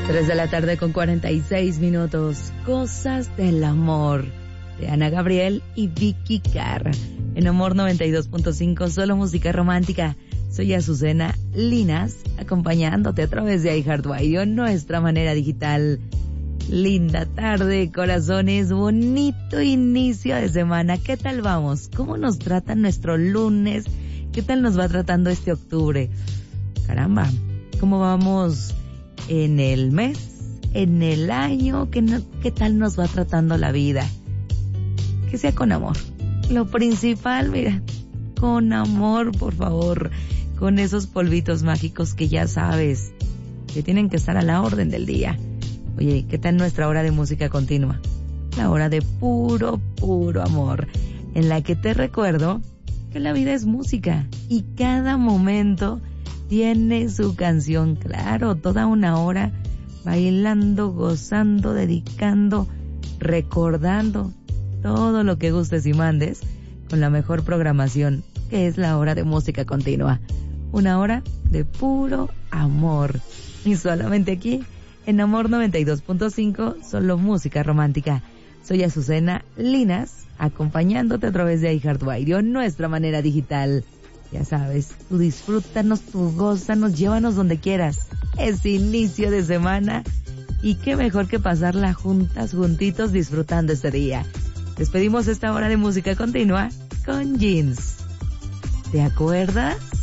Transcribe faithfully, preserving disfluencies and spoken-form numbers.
tres de la tarde con cuarenta y seis minutos. Cosas del amor, de Ana Gabriel y Vicky Carr. En Amor noventa y dos punto cinco, solo música romántica. Soy Azucena Linas, acompañándote a través de iHeartRadio, nuestra manera digital. Linda tarde, corazones, bonito inicio de semana. ¿Qué tal vamos? ¿Cómo nos trata nuestro lunes? ¿Qué tal nos va tratando este octubre? Caramba, ¿cómo vamos en el mes? ¿En el año? ¿Qué, no, qué tal nos va tratando la vida? Que sea con amor. Lo principal, mira, con amor, por favor. Con esos polvitos mágicos que ya sabes que tienen que estar a la orden del día. Oye, ¿qué tal nuestra hora de música continua? La hora de puro, puro amor, en la que te recuerdo que la vida es música y cada momento tiene su canción. Claro, toda una hora bailando, gozando, dedicando, recordando todo lo que gustes y mandes con la mejor programación, que es la hora de música continua. Una hora de puro amor. Y solamente aquí, en Amor noventa y dos punto cinco, solo música romántica. Soy Azucena Linas, acompañándote a través de iHeartRadio, nuestra manera digital. Ya sabes, tú disfrútanos, tú gózanos, llévanos donde quieras. Es inicio de semana y qué mejor que pasarla juntas, juntitos, disfrutando este día. Despedimos esta hora de música continua con Jeans. ¿Te acuerdas?